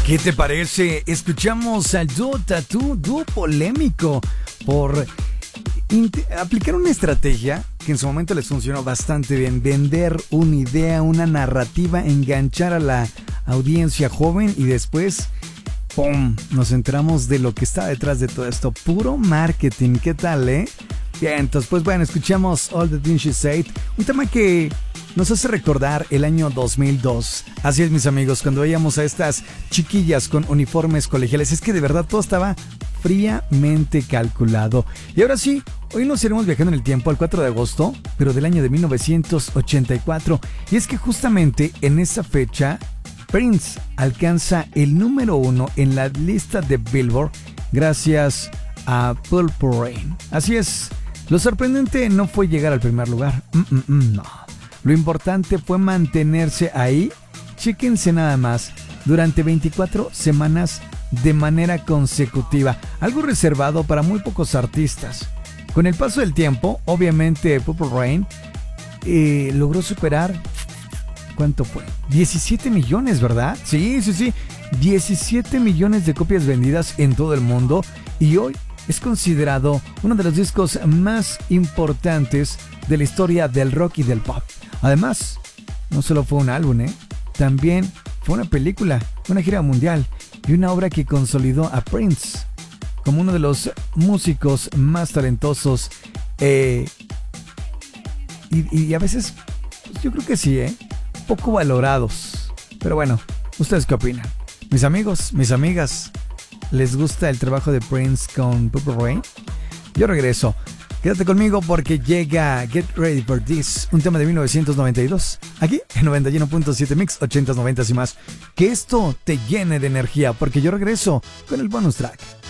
¿Qué te parece? Escuchamos al dúo Tatú, dúo polémico por aplicar una estrategia que en su momento les funcionó bastante bien. Vender una idea, una narrativa, enganchar a la audiencia joven y después, ¡pum!, nos enteramos de lo que está detrás de todo esto. Puro marketing, ¿qué tal, Bien, entonces, pues bueno, escuchamos All the Things She Said, un tema que nos hace recordar el año 2002. Así es, mis amigos, cuando veíamos a estas chiquillas con uniformes colegiales, es que de verdad todo estaba fríamente calculado. Y ahora sí, hoy nos iremos viajando en el tiempo al 4 de agosto, pero del año de 1984. Y es que justamente en esa fecha, Prince alcanza el número 1 en la lista de Billboard gracias a Purple Rain. Así es, lo sorprendente no fue llegar al primer lugar, no. Lo importante fue mantenerse ahí, chéquense nada más, durante 24 semanas de manera consecutiva, algo reservado para muy pocos artistas. Con el paso del tiempo, obviamente Purple Rain logró superar, ¿cuánto fue? 17 millones, ¿verdad? Sí, 17 millones de copias vendidas en todo el mundo y hoy es considerado uno de los discos más importantes de la historia del rock y del pop. Además, no solo fue un álbum, también fue una película, una gira mundial y una obra que consolidó a Prince como uno de los músicos más talentosos y a veces, pues yo creo que sí, poco valorados. Pero bueno, ¿ustedes qué opinan? Mis amigos, mis amigas, ¿les gusta el trabajo de Prince con Purple Rain? Yo regreso. Quédate conmigo porque llega Get Ready for This, un tema de 1992, aquí en 91.7 Mix, 80s, 90s y más. Que esto te llene de energía porque yo regreso con el bonus track.